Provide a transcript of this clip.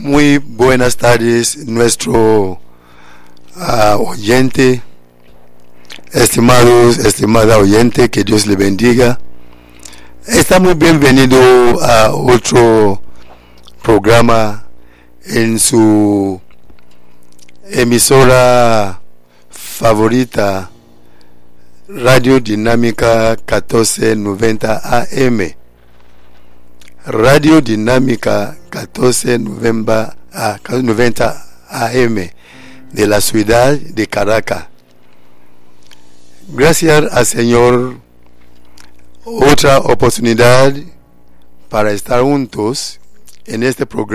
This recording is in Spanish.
Muy buenas tardes, nuestro oyente, estimada oyente, que Dios le bendiga. Está muy bienvenido a otro programa en su emisora favorita, Radio Dinámica 1490 AM. Radio Dinámica 1490 AM de la ciudad de Caracas. Gracias al Señor, otra oportunidad para estar juntos en este programa.